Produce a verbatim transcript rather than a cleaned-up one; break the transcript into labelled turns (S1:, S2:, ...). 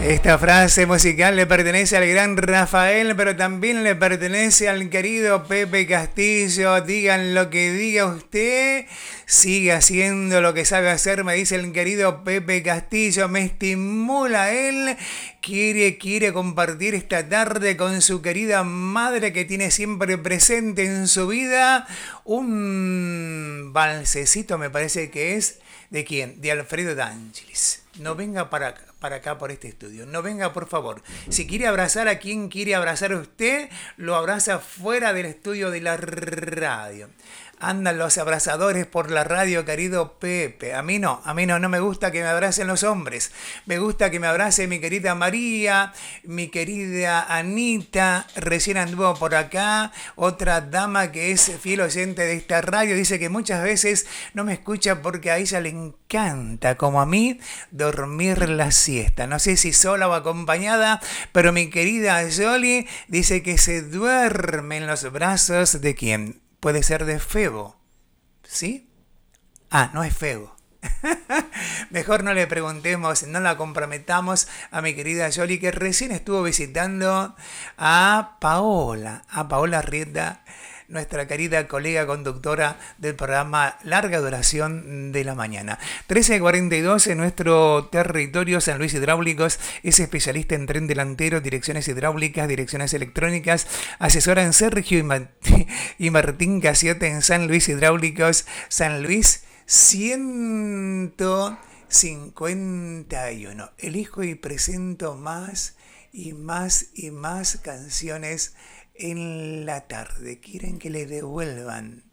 S1: Esta frase musical le pertenece al gran Rafael, pero también le pertenece al querido Pepe Castillo. Digan lo que diga usted, sigue haciendo lo que sabe hacer, me dice el querido Pepe Castillo. Me estimula él, quiere, quiere compartir esta tarde con su querida madre que tiene siempre presente en su vida un valsecito, me parece que es, ¿de quién? De Alfredo D'Angelis. No venga para acá, para acá por este estudio. No venga, por favor. Si quiere abrazar a quien quiere abrazar a usted, lo abraza fuera del estudio de la radio. Andan los abrazadores por la radio, querido Pepe. A mí no, a mí no, no me gusta que me abracen los hombres. Me gusta que me abrace mi querida María, mi querida Anita, recién anduvo por acá. Otra dama que es fiel oyente de esta radio, dice que muchas veces no me escucha porque a ella le encanta, como a mí, dormir la siesta. No sé si sola o acompañada, pero mi querida Jolie dice que se duerme en los brazos de ¿quién? Puede ser de Febo, ¿sí? Ah, no es Febo. Mejor no le preguntemos, no la comprometamos a mi querida Jolie, que recién estuvo visitando a Paola, a Paola Rieta, nuestra querida colega conductora del programa Larga Duración de la Mañana. trece cuarenta y dos en nuestro territorio. San Luis Hidráulicos es especialista en tren delantero, direcciones hidráulicas, direcciones electrónicas, asesora en Sergio y Martín, y Martín Casiota en San Luis Hidráulicos, San Luis ciento cincuenta y uno. Elijo y presento más y más y más canciones en la tarde. Quieren que le devuelvan